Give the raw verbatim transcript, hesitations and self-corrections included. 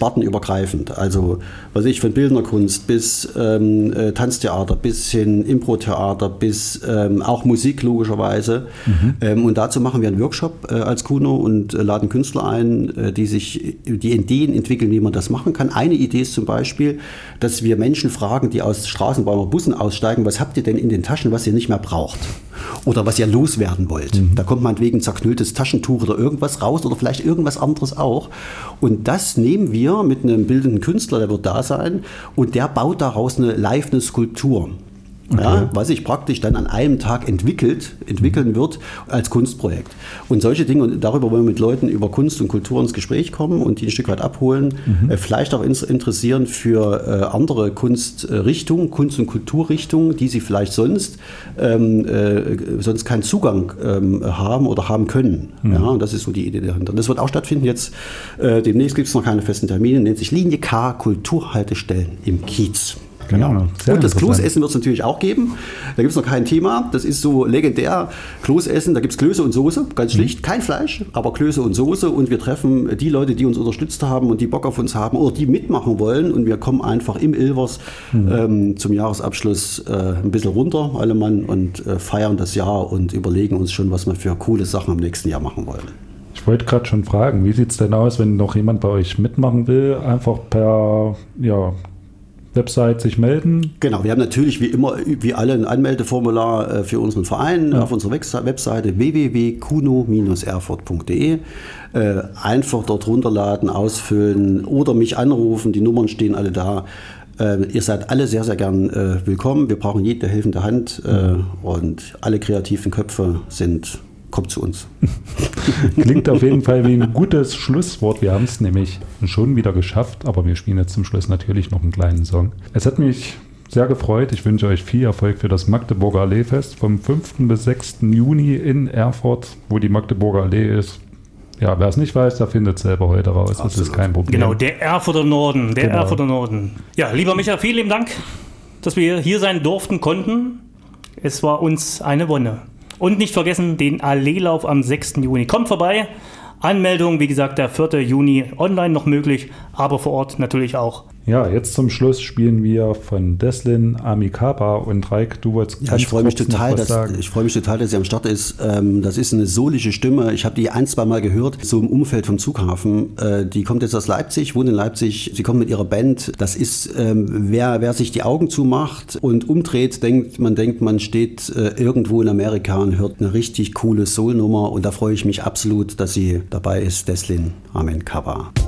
spartenübergreifend. Also, was ich, von bildender Kunst bis ähm, äh, Tanztheater, bis hin Impro-Theater, bis ähm, auch Musik logischerweise. Mhm. Ähm, und dazu machen wir einen Workshop äh, als Kuno und äh, laden Künstler ein, äh, die sich die Ideen entwickeln, wie man das machen kann. Eine Idee ist zum Beispiel, dass wir Menschen fragen, die aus Straßenbahnen oder Bussen aussteigen, was habt ihr denn in den Taschen, was ihr nicht mehr braucht? Oder was ihr loswerden wollt. Mhm. Da kommt meinetwegen zerknülltes Taschentuch oder irgendwas raus oder vielleicht irgendwas anderes auch. Und das nehmen wir mit einem bildenden Künstler, der wird da sein, und der baut daraus eine live eine Skulptur. Okay. Ja, was sich praktisch dann an einem Tag entwickelt, entwickeln mhm. wird als Kunstprojekt. Und solche Dinge, und darüber wollen wir mit Leuten über Kunst und Kultur ins Gespräch kommen und die ein Stück weit abholen, mhm. äh, vielleicht auch ins, interessieren für äh, andere Kunstrichtungen, Kunst- und Kulturrichtungen, die sie vielleicht sonst, ähm, äh, sonst keinen Zugang ähm, haben oder haben können. Mhm. Ja, und das ist so die Idee dahinter. Das wird auch stattfinden jetzt. Äh, demnächst gibt es noch keine festen Termine, nennt sich Linie K, Kulturhaltestellen im Kiez. Genau. Und das Kloßessen wird es natürlich auch geben. Da gibt es noch kein Thema. Das ist so legendär. Kloßessen, da gibt es Klöße und Soße, ganz schlicht. Mhm. Kein Fleisch, aber Klöße und Soße. Und wir treffen die Leute, die uns unterstützt haben und die Bock auf uns haben oder die mitmachen wollen. Und wir kommen einfach im Ilvers mhm. ähm, zum Jahresabschluss äh, ein bisschen runter, alle Mann, und äh, feiern das Jahr und überlegen uns schon, was wir für coole Sachen im nächsten Jahr machen wollen. Ich wollte gerade schon fragen, wie sieht es denn aus, wenn noch jemand bei euch mitmachen will? Einfach per, ja, Website sich melden? Genau, wir haben natürlich wie immer, wie alle, ein Anmeldeformular für unseren Verein ja. auf unserer Webseite w w w punkt kuno Bindestrich erfurt punkt d e. Äh, einfach dort runterladen, ausfüllen oder mich anrufen, die Nummern stehen alle da. Äh, ihr seid alle sehr, sehr gern äh, willkommen. Wir brauchen jede helfende Hand äh, und alle kreativen Köpfe sind... Kommt zu uns. Klingt auf jeden Fall wie ein gutes Schlusswort. Wir haben es nämlich schon wieder geschafft, aber wir spielen jetzt zum Schluss natürlich noch einen kleinen Song. Es hat mich sehr gefreut. Ich wünsche euch viel Erfolg für das Magdeburger Allee-Fest vom fünften bis sechsten Juni in Erfurt, wo die Magdeburger Allee ist. Ja, wer es nicht weiß, der findet es selber heute raus. Absolut. Das ist kein Problem. Genau, der Erfurter Norden. Der genau. Erfurter Norden. Ja, lieber Micha, vielen lieben Dank, dass wir hier sein durften, konnten. Es war uns eine Wonne. Und nicht vergessen, den Alleelauf am sechsten Juni. Kommt vorbei. Anmeldung, wie gesagt, der vierten Juni online noch möglich, aber vor Ort natürlich auch. Ja, jetzt zum Schluss spielen wir von Deslin Amikaba und Reik, du wolltest ja, ich freue mich total, dass ich freue mich total, dass sie am Start ist. Ähm, das ist eine solische Stimme. Ich habe die ein, zwei Mal gehört, so im Umfeld vom Zughafen. Äh, die kommt jetzt aus Leipzig, wohnt in Leipzig. Sie kommt mit ihrer Band. Das ist, ähm, wer, wer sich die Augen zumacht und umdreht, denkt, man denkt, man steht äh, irgendwo in Amerika und hört eine richtig coole Soul-Nummer. Und da freue ich mich absolut, dass sie dabei ist. Deslin Amikaba.